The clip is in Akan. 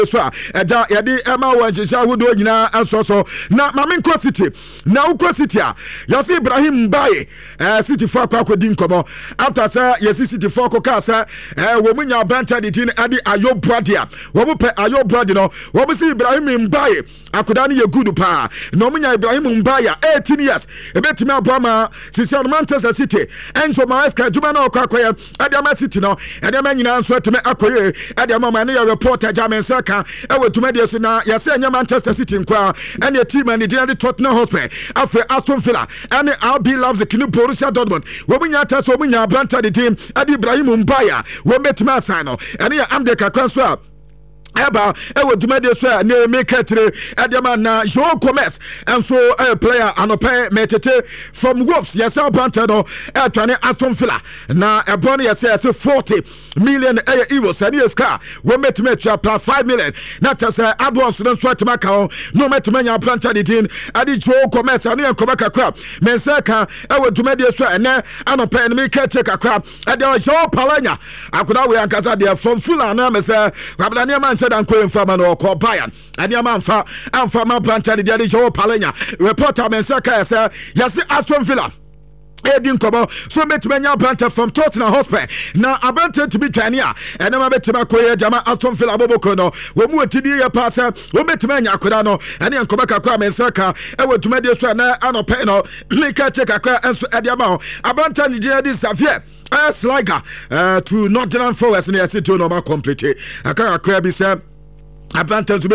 so eja yɛde ɛma wɔn nhyehyɛ ahodoɔ nyinaa nso so na Maminko City na Uko City a yɛsi Ibrahim Mbaye City for akɔdi nkɔmɔ after sɛ yɛsi City for kɔka sɛ wɔn mu nya abanta de tin ade Ayob Brady a wɔn mu pɛ Ayob Brady no wɔn mu si Ibrahim Mbaye akoda no yɛ good pa na wɔn mu nya Ibrahim Mbaye 18 years ebetimi aboa ma sisi Manchester City enso ma eska djuma na okwakoye ade ama City no ade ama nyina nso atime akoye ade ama ma ne ya reporter Jamen Saka e wetuma de so na yase anya Manchester City nkwa ene team and the Tottenham Hotspur after Aston Villa and RB loves the Kinu Borussia Dortmund wo munya ta so munya branta the team ade Ibrahim Mbaye wo metima asan no ene ya amde kakwan so a eba ewo dumade so na make tre adema na João Gomes and so a player anope metete from Wolves yesa banter no etwane Aston Villa na ebon yesa 40 million euros and yeska we metime twa 5 million na tasa advance no so atemaka no metime nya banter the team adi João Gomes and enkoba kakra mensaka ewo dumade so na anope no make check kakra adi João Palanya akoda we ankasa de from Fulham na mesa kwabla man dan ko enfama no ko Bayern ani amfa ma brancha de de João Palanya reporter Mensaka say yase Aston Villa Edin Kobo so metimanya branch from Tottenham Hotspur na abante to be tania and ma betima koye jama Aston Villa boboko no wo mu atidi ye pass wo metimanya akoda no ene enkoba kakwa Mensaka e wo tumade so na anope no meka check akwa enso ediama abante ni de Xavier Sliger to Nottingham Forest na yase to no ma complete akara akwa bi say abante